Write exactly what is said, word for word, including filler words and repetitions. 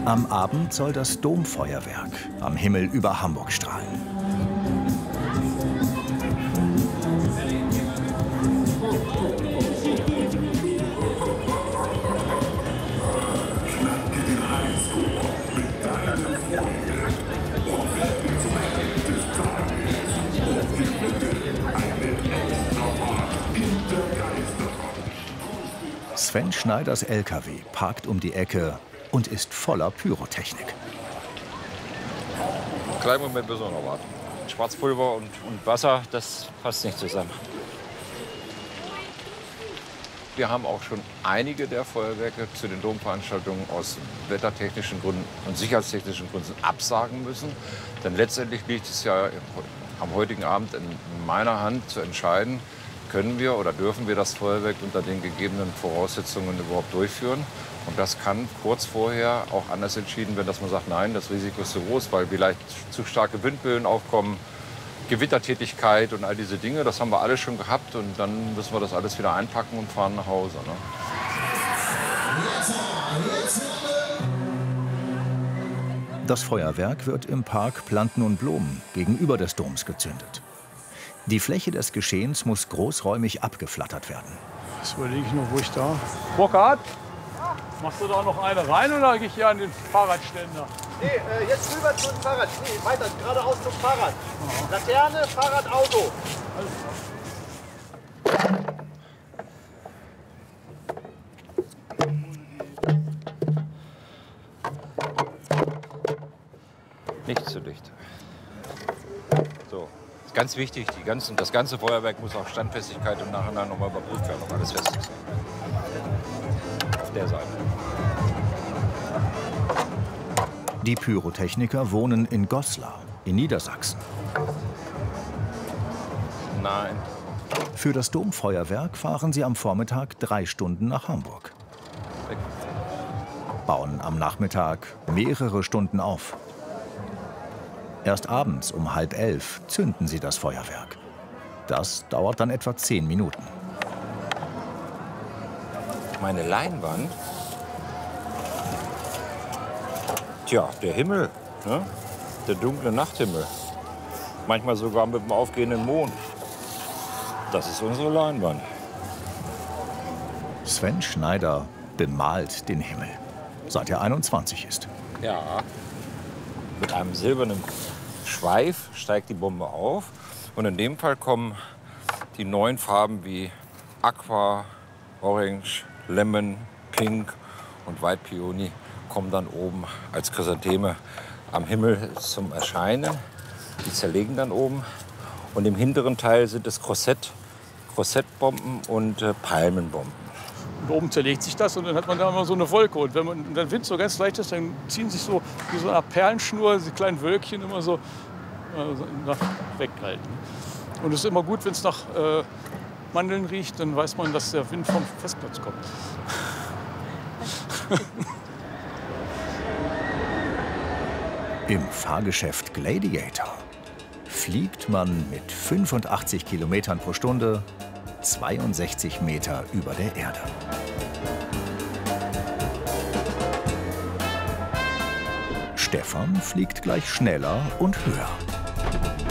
Am Abend soll das Domfeuerwerk am Himmel über Hamburg strahlen. Sven Schneiders L K W parkt um die Ecke und ist voller Pyrotechnik. Kleinen Moment müssen wir noch warten. Schwarzpulver und, und Wasser, das passt nicht zusammen. Wir haben auch schon einige der Feuerwerke zu den Domveranstaltungen aus wettertechnischen Gründen und sicherheitstechnischen Gründen absagen müssen. Denn letztendlich liegt es ja am heutigen Abend in meiner Hand zu entscheiden, können wir oder dürfen wir das Feuerwerk unter den gegebenen Voraussetzungen überhaupt durchführen. Und das kann kurz vorher auch anders entschieden werden, dass man sagt, nein, das Risiko ist zu groß, weil vielleicht zu starke Windböen aufkommen, Gewittertätigkeit und all diese Dinge. Das haben wir alles schon gehabt und dann müssen wir das alles wieder einpacken und fahren nach Hause. Ne? Das Feuerwerk wird im Park Planten und Blumen gegenüber des Doms gezündet. Die Fläche des Geschehens muss großräumig abgeflattert werden. Was überlege ich noch, wo ich da... Burkhard, machst du da noch eine rein oder gehe ich hier an den Fahrradständer? Nee, äh, jetzt rüber zum Fahrrad. Nee, weiter, geradeaus zum Fahrrad. Ja. Laterne, Fahrrad, Auto. Alles klar. Nicht zu dicht. So. Ganz wichtig, die ganzen, das ganze Feuerwerk muss auf Standfestigkeit im Nachhinein noch mal überprüft werden, ob alles fest ist. Auf der Seite. Die Pyrotechniker wohnen in Goslar in Niedersachsen. Nein. Für das Domfeuerwerk fahren sie am Vormittag drei Stunden nach Hamburg. Weg. Bauen am Nachmittag mehrere Stunden auf. Erst abends um halb elf zünden sie das Feuerwerk. Das dauert dann etwa zehn Minuten. Meine Leinwand? Tja, der Himmel, ne? Der dunkle Nachthimmel. Manchmal sogar mit dem aufgehenden Mond. Das ist unsere Leinwand. Sven Schneider bemalt den Himmel, seit er einundzwanzig ist. Ja. Mit einem silbernen Schweif steigt die Bombe auf. Und in dem Fall kommen die neuen Farben wie Aqua, Orange, Lemon, Pink und White Peony kommen dann oben als Chrysantheme am Himmel zum Erscheinen. Die zerlegen dann oben. Und im hinteren Teil sind es Crossett, Crossettbomben und äh, Palmenbomben. Und oben zerlegt sich das und dann hat man da immer so eine Wolke. Und wenn man der Wind so ganz leicht ist, dann ziehen sich so wie so eine Perlenschnur, diese kleinen Wölkchen immer so äh, nach weghalten. Und es ist immer gut, wenn es nach äh, Mandeln riecht, dann weiß man, dass der Wind vom Festplatz kommt. Im Fahrgeschäft Gladiator fliegt man mit fünfundachtzig Kilometern pro Stunde zweiundsechzig Meter über der Erde. Stefan fliegt gleich schneller und höher.